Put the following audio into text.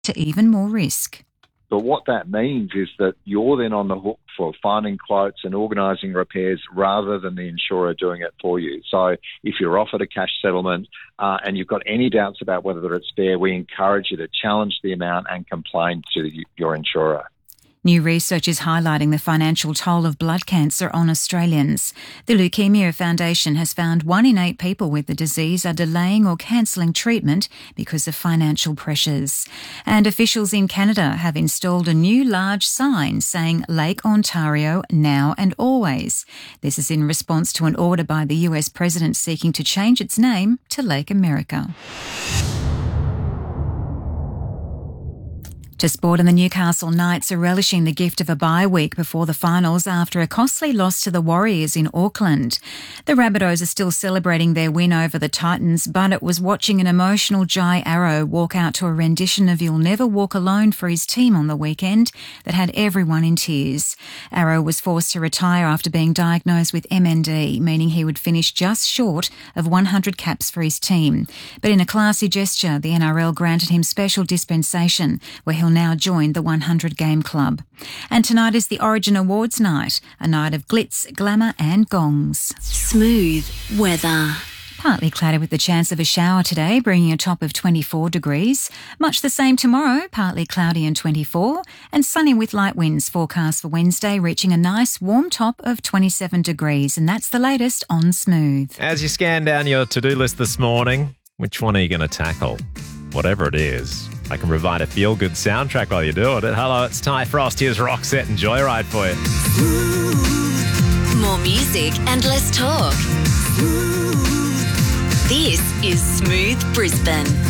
to even more risk. But what that means is that you're then on the hook for finding quotes and organising repairs rather than the insurer doing it for you. So if you're offered a cash settlement and you've got any doubts about whether it's fair, we encourage you to challenge the amount and complain to your insurer. New research is highlighting the financial toll of blood cancer on Australians. The Leukemia Foundation has found 1 in 8 people with the disease are delaying or cancelling treatment because of financial pressures. And officials in Canada have installed a new large sign saying Lake Ontario now and always. This is in response to an order by the US President seeking to change its name to Lake America. To sport, and the Newcastle Knights are relishing the gift of a bye week before the finals after a costly loss to the Warriors in Auckland. The Rabbitohs are still celebrating their win over the Titans, but it was watching an emotional Jai Arrow walk out to a rendition of You'll Never Walk Alone for his team on the weekend that had everyone in tears. Arrow was forced to retire after being diagnosed with MND, meaning he would finish just short of 100 caps for his team. But in a classy gesture, the NRL granted him special dispensation, where he'll now join the 100-game club. And tonight is the Origin Awards night, a night of glitz, glamour and gongs. Smooth weather. Partly cloudy with the chance of a shower today, bringing a top of 24 degrees. Much the same tomorrow, partly cloudy and 24, and sunny with light winds forecast for Wednesday, reaching a nice warm top of 27 degrees. And that's the latest on Smooth. As you scan down your to-do list this morning, which one are you going to tackle? Whatever it is, I can provide a feel-good soundtrack while you're doing it. Hello, it's Ty Frost. Here's Roxette and Joyride for you. More music and less talk. This is Smooth Brisbane.